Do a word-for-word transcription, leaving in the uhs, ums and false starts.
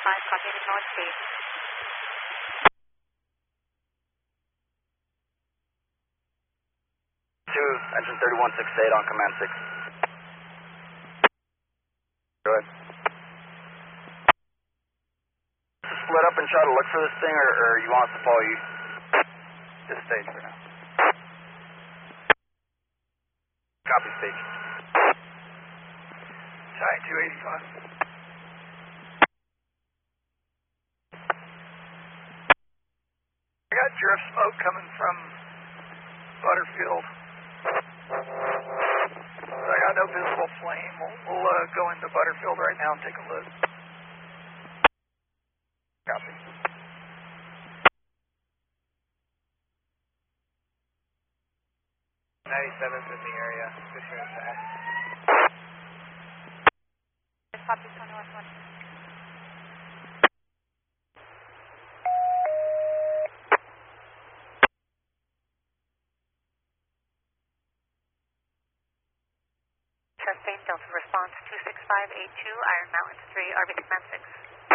five, copy to knowledge speed. two, engine thirty-one six eight on command six. Go ahead. Split up and try to look for this thing, or, or you want us to follow you? This stage for now. Copy stage. Sorry, two eighty-five. I got drift smoke coming from Butterfield. I got no visible flame. We'll, we'll uh, go into Butterfield right now and take a look. Copy. ninety-seven's in the area. Just here back. Copy, Tony one one. Sustained Delta response two six five eight two, Iron Mountain three, R B command six.